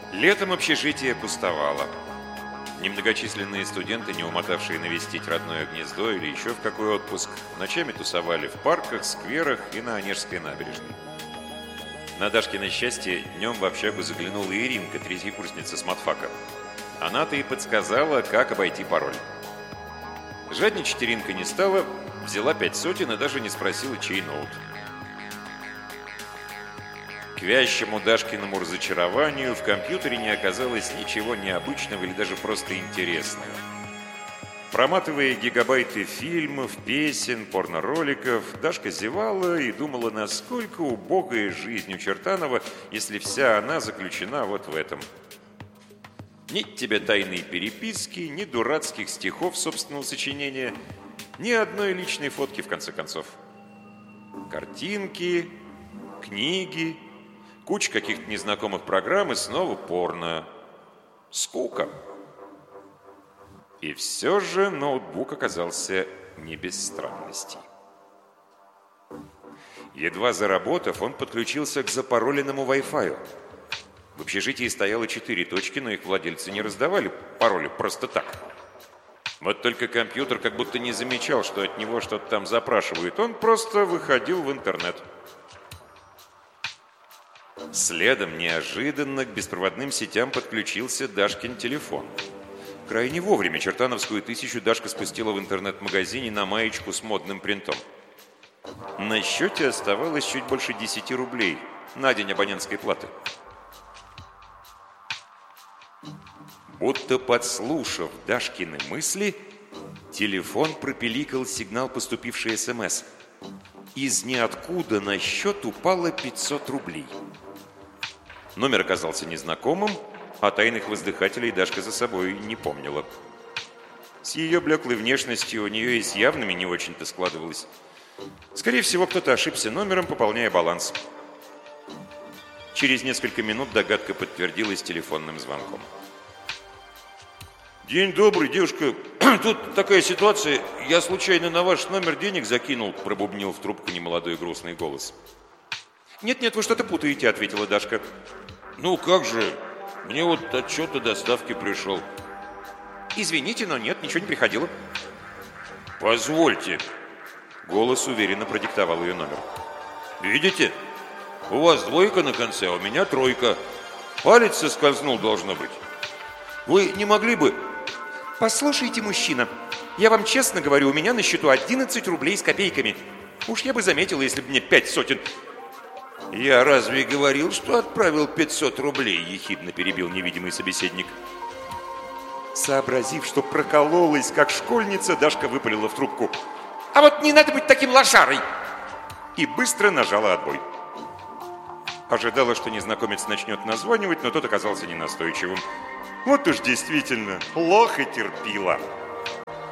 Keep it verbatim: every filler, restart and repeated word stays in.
Летом общежитие пустовало. Немногочисленные студенты, не умотавшие навестить родное гнездо или еще в какой отпуск, ночами тусовали в парках, скверах и на Онежской набережной. На Дашкино счастье днем в общагу заглянула Иринка, третьекурсница с матфака. Она-то и подсказала, как обойти пароль. Жадничать Иринка не стала, взяла пять сотен и даже не спросила, чей ноут. К вящему Дашкиному разочарованию в компьютере не оказалось ничего необычного или даже просто интересного. Проматывая гигабайты фильмов, песен, порнороликов, Дашка зевала и думала, насколько убогая жизнь у Чертанова, если вся она заключена вот в этом. Ни тебе тайной переписки, ни дурацких стихов собственного сочинения, ни одной личной фотки, в конце концов. Картинки, книги, куча каких-то незнакомых программ и снова порно. Скука. И все же ноутбук оказался не без странностей. Едва заработав, он подключился к запароленному Wi-Fi. В общежитии стояло четыре точки, но их владельцы не раздавали пароли просто так. Вот только компьютер как будто не замечал, что от него что-то там запрашивают. Он просто выходил в интернет. Следом неожиданно к беспроводным сетям подключился Дашкин телефон. Крайне вовремя чертановскую тысячу Дашка спустила в интернет-магазине на маечку с модным принтом. На счете оставалось чуть больше десяти рублей на день абонентской платы. Будто подслушав Дашкины мысли, телефон пропиликал сигнал поступившей СМС. Из ниоткуда на счет упало пятьсот рублей. Номер оказался незнакомым, а тайных воздыхателей Дашка за собой не помнила. С ее блеклой внешностью у нее и с явными не очень-то складывалось. Скорее всего, кто-то ошибся номером, пополняя баланс. Через несколько минут догадка подтвердилась телефонным звонком. «День добрый, девушка. Тут такая ситуация. Я случайно на ваш номер денег закинул», — пробубнил в трубку немолодой грустный голос. «Нет-нет, вы что-то путаете», — ответила Дашка. «Ну как же? Мне вот отчет о доставке пришел». «Извините, но нет, ничего не приходило». «Позвольте». Голос уверенно продиктовал ее номер. «Видите? У вас двойка на конце, а у меня тройка. Палец соскользнул, должно быть. Вы не могли бы...» «Послушайте, мужчина, я вам честно говорю, у меня на счету одиннадцать рублей с копейками. Уж я бы заметила, если бы мне пять сотен...» «Я разве говорил, что отправил пятьсот рублей?» – ехидно перебил невидимый собеседник. Сообразив, что прокололась, как школьница, Дашка выпалила в трубку. «А вот не надо быть таким лошарой!» И быстро нажала отбой. Ожидала, что незнакомец начнет названивать, но тот оказался ненастойчивым. Вот уж действительно, лох и терпила.